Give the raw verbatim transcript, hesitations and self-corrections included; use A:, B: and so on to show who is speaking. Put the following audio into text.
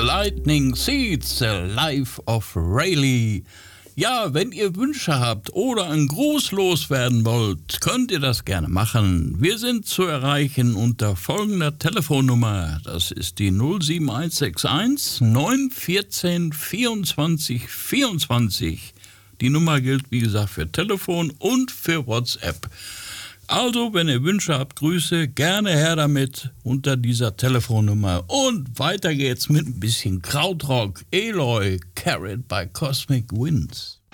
A: Lightning Seeds, The Life of Rayleigh. Ja, wenn ihr Wünsche habt oder ein Gruß loswerden wollt, könnt ihr das gerne machen. Wir sind zu erreichen unter folgender Telefonnummer. Das ist die null sieben eins sechs eins neun eins vier vierundzwanzig vierundzwanzig. Die Nummer gilt, wie gesagt, für Telefon und für WhatsApp. Also, wenn ihr Wünsche habt, Grüße, gerne her damit unter dieser Telefonnummer. Und weiter geht's mit ein bisschen Krautrock. Eloy, Carried by Cosmic Winds.